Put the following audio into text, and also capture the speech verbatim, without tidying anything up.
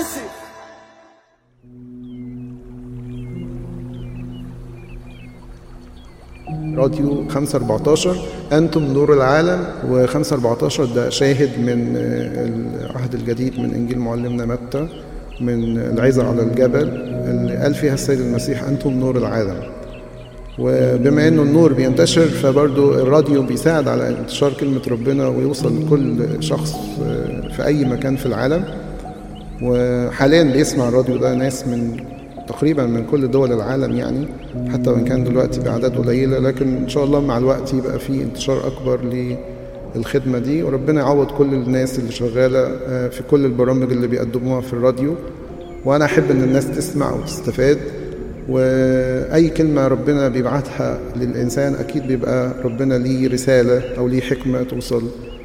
راديو خمسة أربعتاشر أنتم نور العالم، وخمسة أربعتاشر ده شاهد من العهد الجديد من إنجيل معلمنا متى من العظة على الجبل اللي قال فيها السيد المسيح أنتم نور العالم. وبما إنه النور بينتشر فبرضو الراديو بيساعد على انتشار كلمة ربنا ويوصل لكل شخص في أي مكان في العالم. وحاليا بيسمع الراديو ده ناس من تقريبا من كل دول العالم يعني، حتى وان كان دلوقتي باعداد قليله لكن ان شاء الله مع الوقت يبقى في انتشار اكبر للخدمه دي. وربنا يعوض كل الناس اللي شغاله في كل البرامج اللي بيقدموها في الراديو، وانا احب ان الناس تسمع وتستفاد. واي كلمه ربنا بيبعتها للانسان اكيد بيبقى ربنا ليه رساله او ليه حكمه توصل.